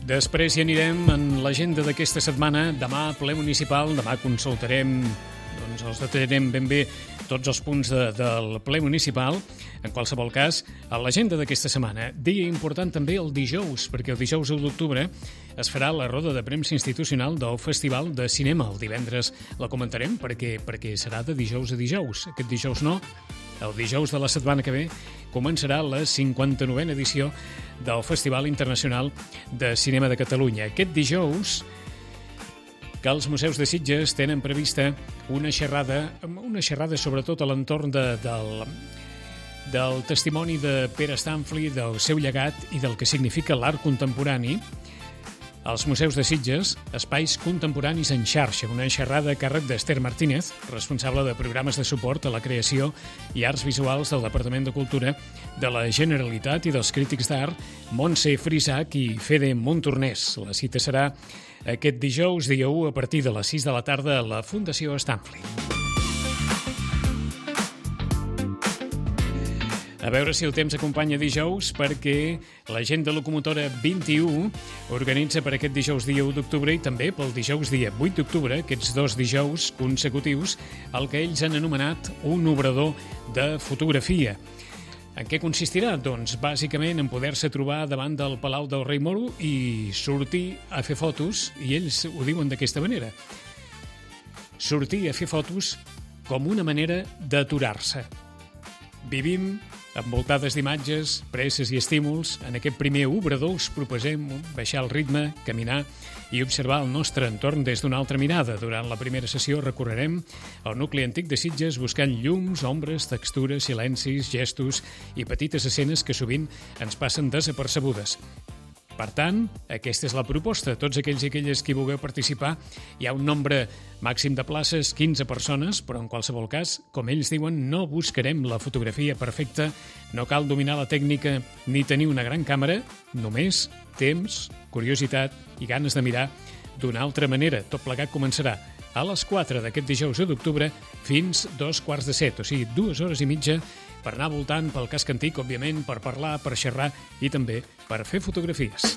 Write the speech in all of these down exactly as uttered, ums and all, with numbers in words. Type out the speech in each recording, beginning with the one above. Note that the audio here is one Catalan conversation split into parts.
Després hi anirem en l'agenda d'aquesta setmana. Demà ple municipal, demà consultarem, doncs els detallarem ben bé tots els punts de, del ple municipal. En qualsevol cas, a l'agenda d'aquesta setmana, dia important també el dijous, perquè el dijous u d'octubre es farà la roda de premsa institucional del Festival de Cinema. El divendres la comentarem perquè, perquè serà de dijous a dijous. Aquest dijous no, el dijous de la setmana que ve començarà la cinquanta-novena edició del Festival Internacional de Cinema de Catalunya. Aquest dijous que els museus de Sitges tenen prevista una xerrada, una xerrada sobretot a l'entorn de, del, del testimoni de Pere Stanfli, del seu llegat i del que significa l'art contemporani. Els museus de Sitges, espais contemporanis en xarxa, una xerrada a càrrec d'Ester Martínez, responsable de programes de suport a la creació i arts visuals del Departament de Cultura de la Generalitat i dels crítics d'art, Montse Frisac i Fede Montornès. La cita serà aquest dijous, dia u, a partir de les sis de la tarda a la Fundació Stanfli. A veure si el temps acompanya dijous, perquè l'agenda locomotora vint-i-u organitza per aquest dijous dia u d'octubre i també pel dijous dia vuit d'octubre, aquests dos dijous consecutius, el que ells han anomenat un obrador de fotografia. En què consistirà? Doncs bàsicament en poder-se trobar davant del Palau del Rei Moro i sortir a fer fotos, i ells ho diuen d'aquesta manera. Sortir a fer fotos com una manera d'aturar-se. Vivim envoltades d'imatges, presses i estímuls. En aquest primer obrador us proposem baixar el ritme, caminar i observar el nostre entorn des d'una altra mirada. Durant la primera sessió recorrerem el nucli antic de Sitges buscant llums, ombres, textures, silencis, gestos i petites escenes que sovint ens passen desapercebudes. Per tant, aquesta és la proposta. Tots aquells i aquelles que hi vulgueu participar, hi ha un nombre màxim de places, quinze persones, però en qualsevol cas, com ells diuen, no buscarem la fotografia perfecta, no cal dominar la tècnica ni tenir una gran càmera, només temps, curiositat i ganes de mirar d'una altra manera. Tot plegat començarà a les quatre d'aquest dijous u d'octubre fins dos quarts de set, o sigui, dues hores i mitja per anar voltant pel casc antic, òbviament, per parlar, per xerrar i també per fer fotografies.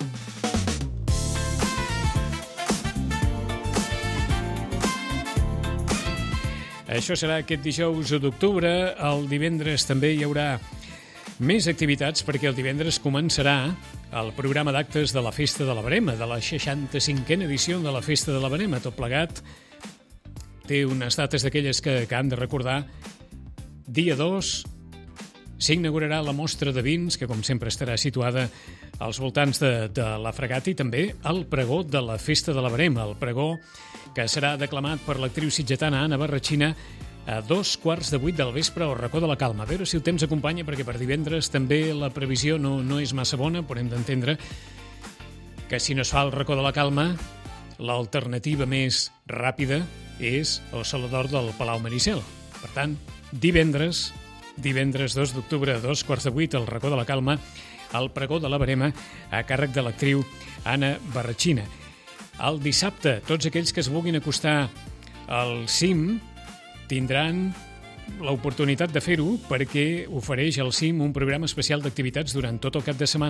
Això serà aquest dijous u d'octubre. El divendres també hi haurà més activitats perquè el divendres començarà el programa d'actes de la Festa de la Verema, de la seixanta-cinquena edició de la Festa de la Verema. Tot plegat té unes dates d'aquelles que, que han de recordar. Dia dos s'inaugurarà la mostra de vins, que com sempre estarà situada als voltants de, de la Fregata, i també el pregó de la Festa de la Verema, el pregó que serà declamat per l'actriu sitgetana Anna Barratxina a dos quarts de vuit del vespre al Racó de la Calma. A veure si el temps acompanya, perquè per divendres també la previsió no, no és massa bona, però hem d'entendre que si no es fa el Racó de la Calma, l'alternativa més ràpida és el Saló d'Or del Palau Maricel. Per tant, divendres, divendres dos d'octubre a dos quarts de vuit al Racó de la Calma, el pregó de la Verema a càrrec de l'actriu Anna Barratxina. El dissabte, tots aquells que es vulguin acostar al cim tindran l'oportunitat de fer-ho perquè ofereix al cim un programa especial d'activitats durant tot el cap de setmana.